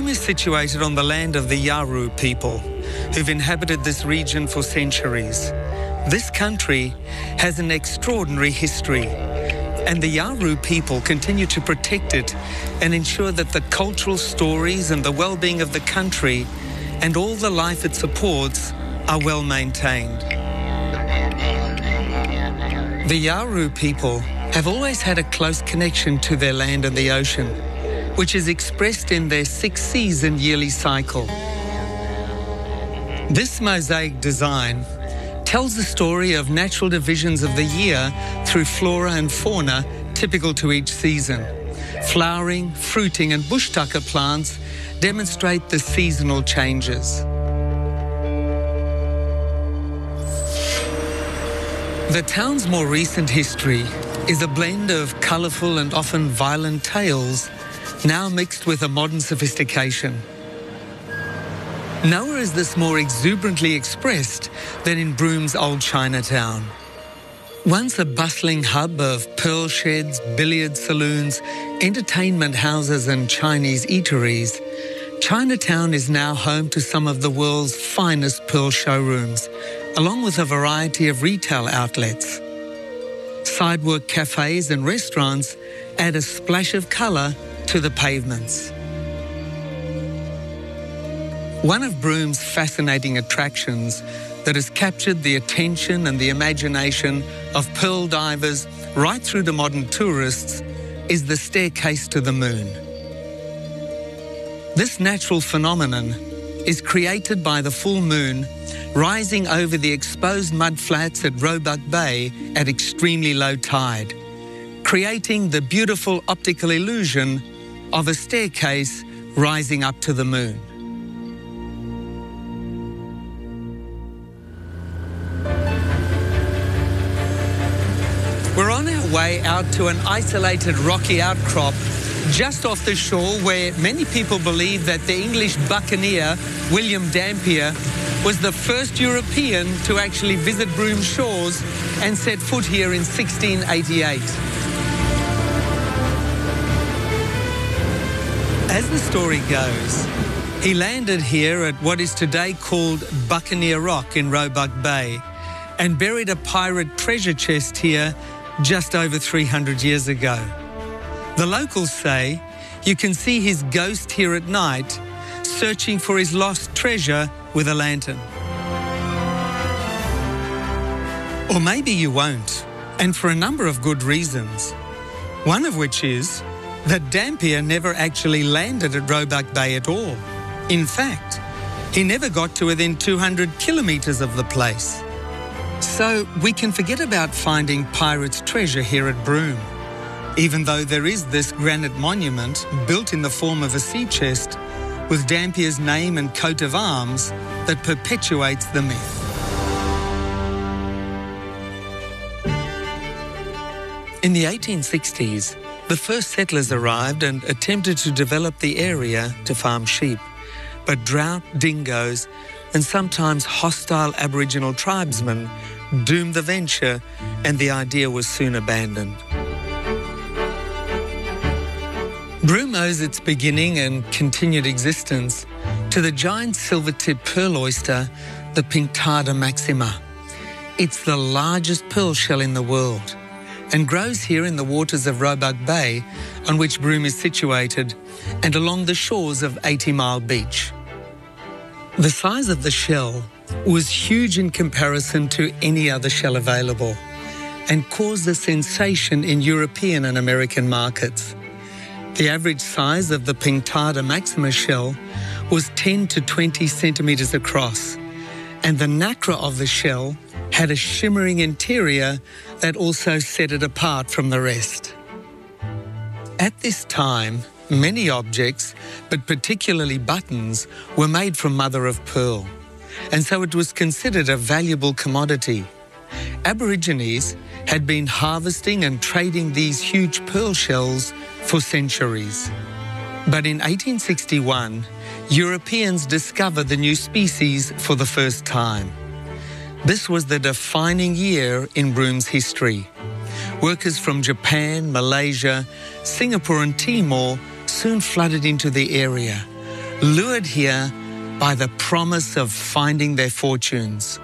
Broome is situated on the land of the Yawuru people, who've inhabited this region for centuries. This country has an extraordinary history, and the Yawuru people continue to protect it and ensure that the cultural stories and the well-being of the country and all the life it supports are well maintained. The Yawuru people have always had a close connection to their land and the ocean, which is expressed in their six-season yearly cycle. This mosaic design tells the story of natural divisions of the year through flora and fauna typical to each season. Flowering, fruiting and bush tucker plants demonstrate the seasonal changes. The town's more recent history is a blend of colourful and often violent tales, now mixed with a modern sophistication. Nowhere is this more exuberantly expressed than in Broome's old Chinatown. Once a bustling hub of pearl sheds, billiard saloons, entertainment houses and Chinese eateries, Chinatown is now home to some of the world's finest pearl showrooms, along with a variety of retail outlets. Sidewalk cafes and restaurants add a splash of colour to the pavements. One of Broome's fascinating attractions that has captured the attention and the imagination of pearl divers right through to modern tourists is the staircase to the moon. This natural phenomenon is created by the full moon rising over the exposed mudflats at Roebuck Bay at extremely low tide, creating the beautiful optical illusion of a staircase rising up to the moon. We're on our way out to an isolated rocky outcrop just off the shore where many people believe that the English buccaneer William Dampier was the first European to actually visit Broome shores and set foot here in 1688. As the story goes, he landed here at what is today called Buccaneer Rock in Roebuck Bay and buried a pirate treasure chest here just over 300 years ago. The locals say you can see his ghost here at night, searching for his lost treasure with a lantern. Or maybe you won't, and for a number of good reasons. One of which is that Dampier never actually landed at Roebuck Bay at all. In fact, he never got to within 200 kilometres of the place. So we can forget about finding pirates' treasure here at Broome, even though there is this granite monument built in the form of a sea chest with Dampier's name and coat of arms that perpetuates the myth. In the 1860s, the first settlers arrived and attempted to develop the area to farm sheep, but drought, dingoes, and sometimes hostile Aboriginal tribesmen doomed the venture, and the idea was soon abandoned. Broome owes its beginning and continued existence to the giant silver-tipped pearl oyster, the Pinctada maxima. It's the largest pearl shell in the world and grows here in the waters of Roebuck Bay, on which Broome is situated, and along the shores of 80 Mile Beach. The size of the shell was huge in comparison to any other shell available and caused a sensation in European and American markets. The average size of the Pinctada maxima shell was 10 to 20 centimetres across, and the nacre of the shell had a shimmering interior that also set it apart from the rest. At this time, many objects, but particularly buttons, were made from mother of pearl, and so it was considered a valuable commodity. Aborigines had been harvesting and trading these huge pearl shells for centuries. But in 1861, Europeans discovered the new species for the first time. This was the defining year in Broome's history. Workers from Japan, Malaysia, Singapore and Timor soon flooded into the area, lured here by the promise of finding their fortunes.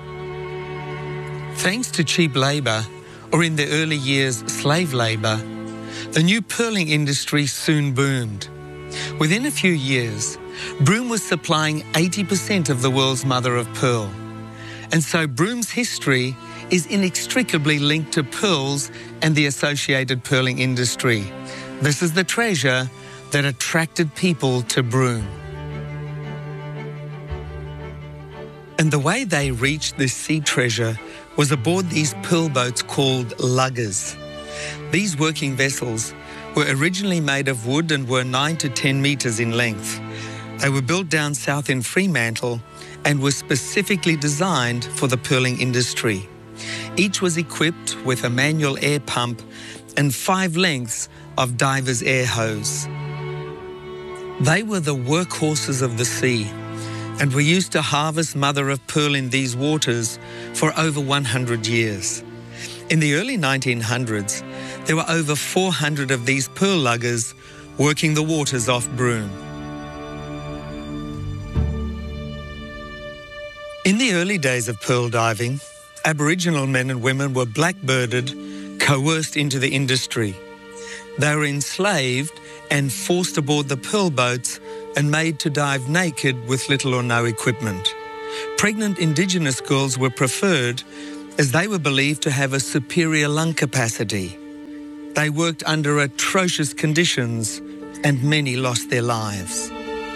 Thanks to cheap labour, or in the early years slave labour, the new pearling industry soon boomed. Within a few years, Broome was supplying 80% of the world's mother of pearl. And so Broome's history is inextricably linked to pearls and the associated pearling industry. This is the treasure that attracted people to Broome. And the way they reached this sea treasure was aboard these pearl boats called luggers. These working vessels were originally made of wood and were 9 to 10 metres in length. They were built down south in Fremantle and were specifically designed for the pearling industry. Each was equipped with a manual air pump and 5 lengths of diver's air hose. They were the workhorses of the sea and were used to harvest mother of pearl in these waters for over 100 years. In the early 1900s, there were over 400 of these pearl luggers working the waters off Broome. In the early days of pearl diving, Aboriginal men and women were blackbirded, coerced into the industry. They were enslaved and forced aboard the pearl boats and made to dive naked with little or no equipment. Pregnant Indigenous girls were preferred as they were believed to have a superior lung capacity. They worked under atrocious conditions and many lost their lives.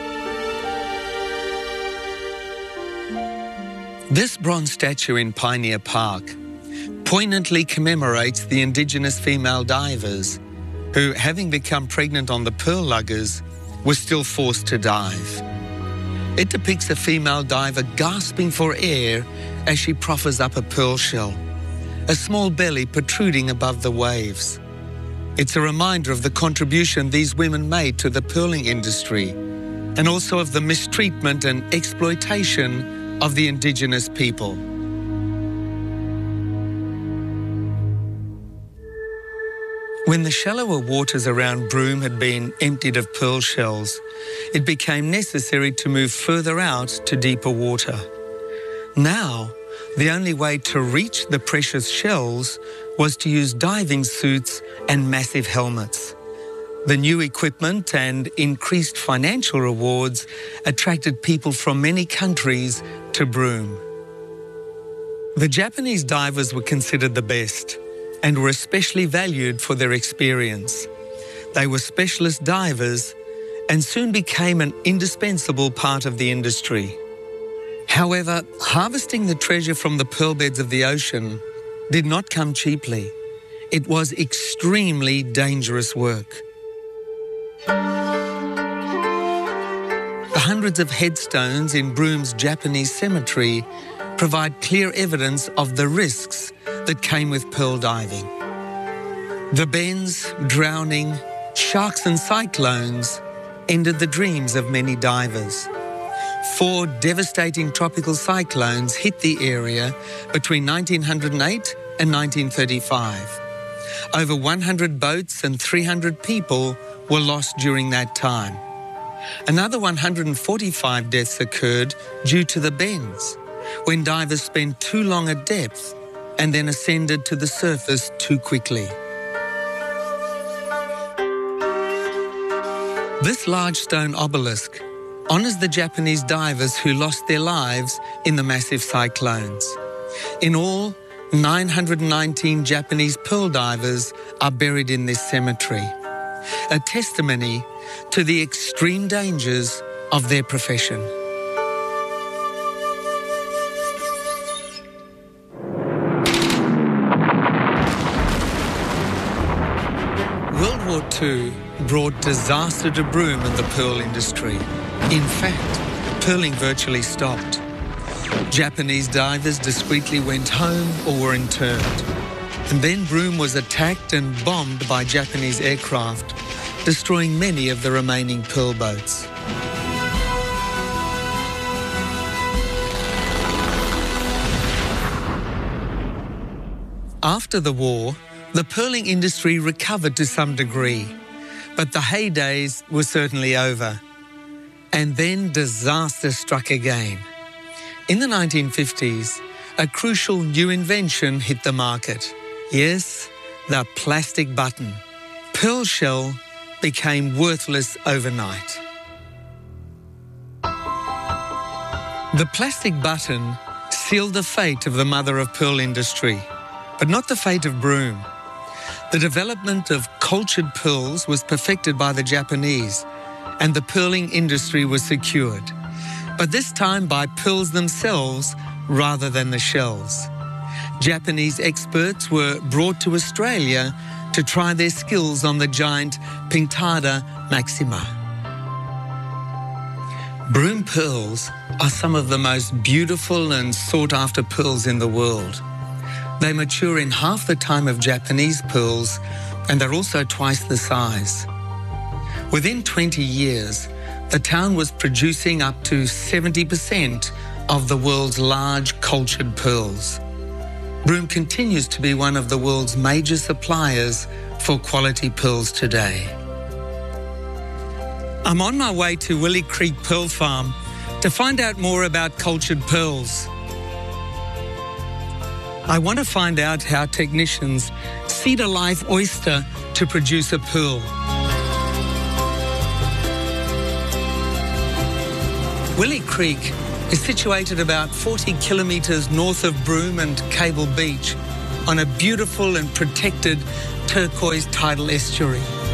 This bronze statue in Pioneer Park poignantly commemorates the Indigenous female divers who, having become pregnant on the pearl luggers, were still forced to dive. It depicts a female diver gasping for air as she proffers up a pearl shell, a small belly protruding above the waves. It's a reminder of the contribution these women made to the pearling industry and also of the mistreatment and exploitation of the Indigenous people. When the shallower waters around Broome had been emptied of pearl shells, it became necessary to move further out to deeper water. Now, the only way to reach the precious shells was to use diving suits and massive helmets. The new equipment and increased financial rewards attracted people from many countries to Broome. The Japanese divers were considered the best and were especially valued for their experience. They were specialist divers and soon became an indispensable part of the industry. However, harvesting the treasure from the pearl beds of the ocean did not come cheaply. It was extremely dangerous work. The hundreds of headstones in Broome's Japanese cemetery provide clear evidence of the risks that came with pearl diving. The bends, drowning, sharks and cyclones ended the dreams of many divers. 4 devastating tropical cyclones hit the area between 1908 and 1935. Over 100 boats and 300 people were lost during that time. Another 145 deaths occurred due to the bends, when divers spent too long at depth and then ascended to the surface too quickly. This large stone obelisk honours the Japanese divers who lost their lives in the massive cyclones. In all, 919 Japanese pearl divers are buried in this cemetery, a testimony to the extreme dangers of their profession. World War II brought disaster to Broome and the pearl industry. In fact, pearling virtually stopped. Japanese divers discreetly went home or were interned. And then Broome was attacked and bombed by Japanese aircraft, destroying many of the remaining pearl boats. After the war, the pearling industry recovered to some degree, but the heydays were certainly over. And then disaster struck again. In the 1950s, a crucial new invention hit the market. Yes, the plastic button. Pearl shell became worthless overnight. The plastic button sealed the fate of the mother of pearl industry, but not the fate of Broome. The development of cultured pearls was perfected by the Japanese, and the pearling industry was secured, but this time by pearls themselves rather than the shells. Japanese experts were brought to Australia to try their skills on the giant Pinctada maxima. Broome pearls are some of the most beautiful and sought-after pearls in the world. They mature in half the time of Japanese pearls, and they're also twice the size. Within 20 years, the town was producing up to 70% of the world's large cultured pearls. Broome continues to be one of the world's major suppliers for quality pearls today. I'm on my way to Willie Creek Pearl Farm to find out more about cultured pearls. I want to find out how technicians seed a live oyster to produce a pearl. Willie Creek is situated about 40 kilometres north of Broome and Cable Beach on a beautiful and protected turquoise tidal estuary.